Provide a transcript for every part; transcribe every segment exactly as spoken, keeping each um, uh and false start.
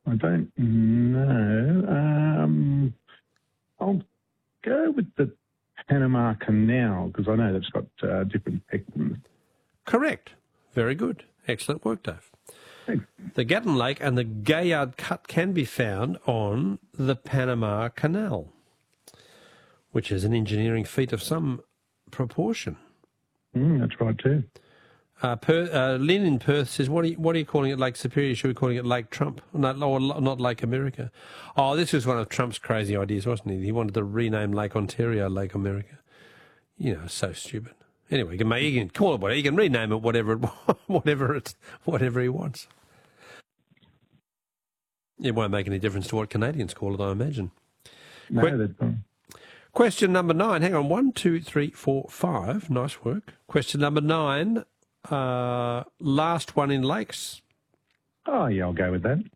I don't know. Um, I'll go with the Panama Canal because I know that's got uh, different pectins. Correct. Very good. Excellent work, Dave. Thanks. The Gatton Lake and the Gaillard Cut can be found on the Panama Canal, which is an engineering feat of some proportion. Mm, that's right too. Uh, per, uh, Lynn in Perth says, what are, you, what are you calling it, Lake Superior? Should we be calling it Lake Trump? Not, or not Lake America? Oh, this was one of Trump's crazy ideas, wasn't he? He wanted to rename Lake Ontario Lake America. You know, so stupid. Anyway, you can, make, you can call it whatever. You can rename it whatever it, whatever it's, whatever he wants. It won't make any difference to what Canadians call it, I imagine. No, que- that's fine. Question number nine. Hang on. One, two, three, four, five. Nice work. Question number nine. Uh, last one in lakes. Oh, yeah, I'll go with that.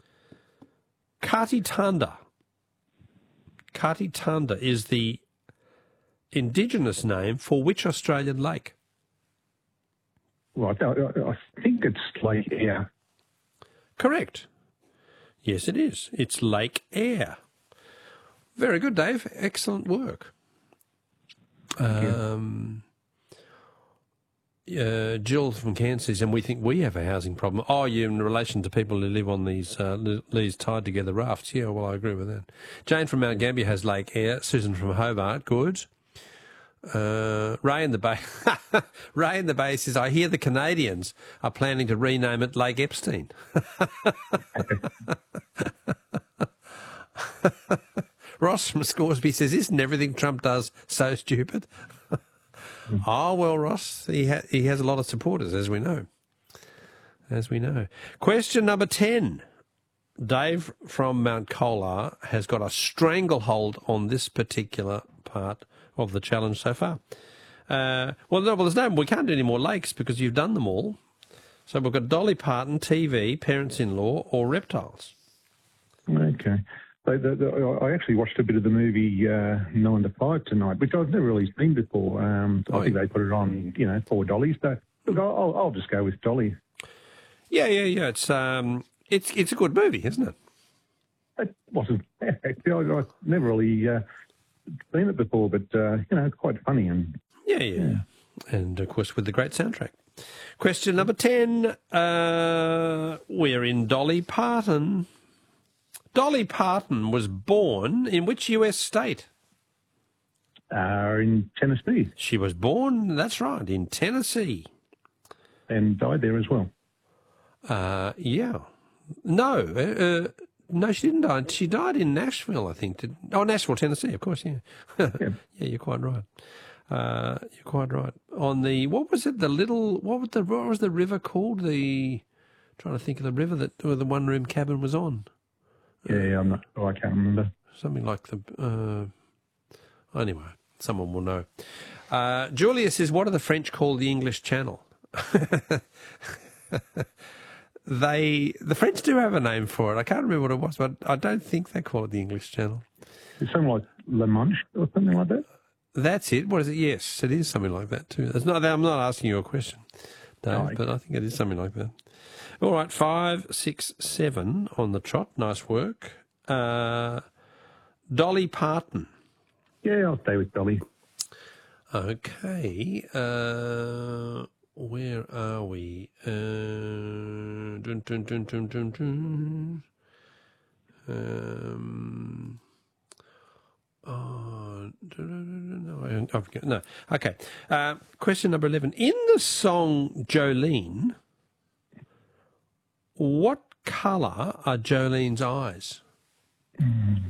Kati Tanda. Kati Tanda is the Indigenous name for which Australian lake? Right, I, I, I think it's Lake Eyre. Correct. Yes, it is. It's Lake Eyre. Very good, Dave. Excellent work. Um, uh, Jill from Cairns says, and we think we have a housing problem. Oh, you in relation to people who live on these uh, these tied together rafts. Yeah, well, I agree with that. Jane from Mount Gambier has Lake Eyre. Susan from Hobart, good. Uh, Ray in the Bay. Ray in the Bay says, I hear the Canadians are planning to rename it Lake Epstein. Ross from Scoresby says, isn't everything Trump does so stupid? mm. Oh, well, Ross, he, ha- he has a lot of supporters, as we know. As we know. Question number ten. Dave from Mount Colar has got a stranglehold on this particular part of the challenge so far. Uh, well, no, well, there's no, we can't do any more lakes because you've done them all. So we've got Dolly Parton, T V, parents-in-law, or reptiles. Okay. So the, the, I actually watched a bit of the movie uh, Nine to Five tonight, which I've never really seen before. Um, so oh, I think yeah. they put it on, you know, for Dolly. So look, I'll, I'll just go with Dolly. Yeah, yeah, yeah. It's um, it's it's a good movie, isn't it? It wasn't. Actually, I, I've never really uh, seen it before, but uh, you know, it's quite funny and yeah, yeah, yeah, and of course with the great soundtrack. Question number ten. Uh, we're in Dolly Parton. Dolly Parton was born in which U S state? Uh, in Tennessee. She was born, that's right, in Tennessee. And died there as well. Uh, yeah. No, uh, no, she didn't die. She died in Nashville, I think. Did, oh, Nashville, Tennessee, of course, yeah. yeah. yeah, you're quite right. Uh, you're quite right. On the, what was it, the little, what was the, what was the river called? The, trying to think of the river that where the one-room cabin was on. Yeah, I'm not sure. I can't remember. Something like the... Uh, anyway, someone will know. Uh, Julia says, what do the French call the English Channel? they The French do have a name for it. I can't remember what it was, but I don't think they call it the English Channel. It's something like La Manche or something like that? That's it. What is it? Yes, it is something like that too. It's not, I'm not asking you a question, Dave, oh, okay. but I think it is something like that. All right, five, six, seven on the trot. Nice work. Uh, Dolly Parton. Yeah, I'll stay with Dolly. Okay. Uh, where are we? Uh, dun, dun, dun, dun, dun, dun. Um, oh, no, I forget. No. Okay. Uh, question number eleven. In the song Jolene, what colour are Jolene's eyes? Mm.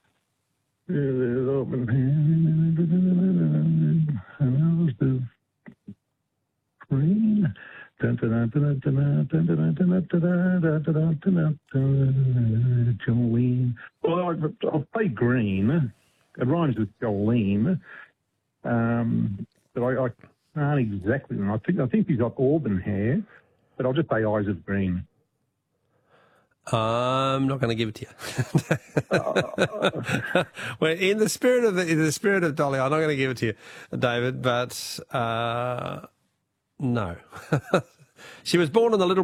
Green. Jolene. Well, I'll, I'll say green. It rhymes with Jolene. Um, but I, I can't exactly. I think I think he's got auburn hair, but I'll just say eyes of green. I'm not going to give it to you. Well, in the spirit of the in the spirit of Dolly, I'm not going to give it to you, David. But uh, no, she was born on the Little